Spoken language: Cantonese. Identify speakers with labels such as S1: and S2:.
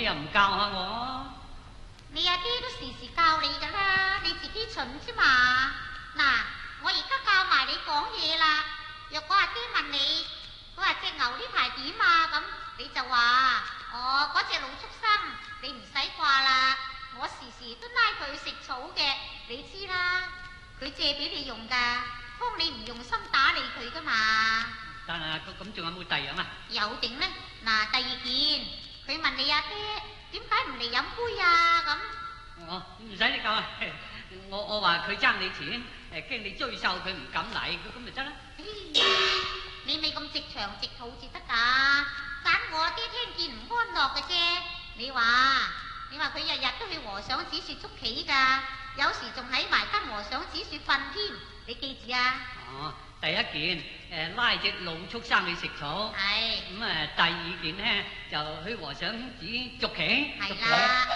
S1: 又唔教下我？
S2: 你阿爹都時時教你噶啦，你自己蠢啫嘛。嗱，我而家教埋你講嘢啦。若果阿爹問你，佢話隻牛呢排點啊？咁你就話，哦，嗰隻老畜生，你唔使掛啦。我時時都拉佢食草嘅，你知啦。佢借俾你用噶，幫你唔用心打理佢噶嘛。
S1: 但係咁仲有冇第樣啊？
S2: 有定呢？嗱，第二件，佢問你阿爹點解唔嚟飲杯啊？咁
S1: 我唔使你教啊！我話佢爭你錢，驚你追究佢唔敢嚟，咁咪得啦。
S2: 你咪咁直腸直肚至得㗎，揀我阿爹聽見唔安樂嘅啫。你話佢日日都去和尚子樹捉棋㗎，有時仲喺埋跟和尚子樹瞓添，你記住啊！
S1: 哦，第一件拉隻老畜生去食草，
S2: 係
S1: 咁第二件呢，就去和尚子捉棋。
S2: 係啦。